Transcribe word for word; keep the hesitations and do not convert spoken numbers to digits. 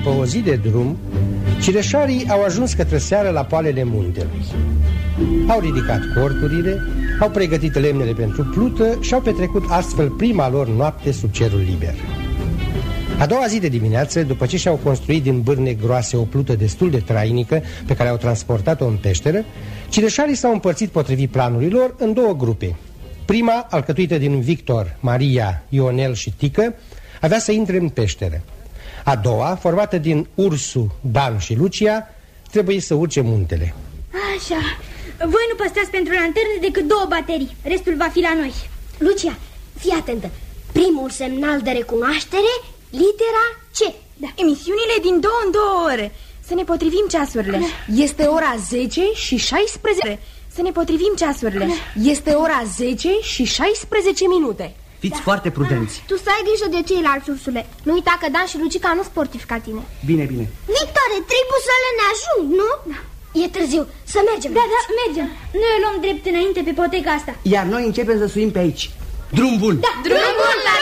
după o zi de drum, cireșarii au ajuns către seară la poalele muntelui. Au ridicat corturile, au pregătit lemnele pentru plută și au petrecut astfel prima lor noapte sub cerul liber. A doua zi de dimineață, după ce și-au construit din bârne groase o plută destul de trainică pe care au transportat-o în peșteră, cireșarii s-au împărțit potrivit planului lor în două grupe. Prima, alcătuită din Victor, Maria, Ionel și Tică, avea să intre în peșteră. A doua, formată din Ursu, Dan și Lucia, trebuie să urce muntele. Așa, voi nu păstrați pentru lanterne decât două baterii, restul va fi la noi. Lucia, fii atentă. Primul semnal de recunoaștere, litera C. Da. Emisiunile din două în două ore. Să ne potrivim ceasurile. Este ora zece și șaisprezece. Să ne potrivim ceasurile. Este ora zece și șaisprezece minute. Fiți da. foarte prudenți. Tu să ai grijă de ceilalți, Ursule. Nu uita că Dan și Lucica nu sportivi ca tine. Bine, bine. Victorie, trei busole ne ajung, nu? Da. E târziu, să mergem. Da, da, mergem. Noi o luăm drept înainte pe poteca asta. Iar noi începem să suim pe aici. Drum bun. Da, drum bun la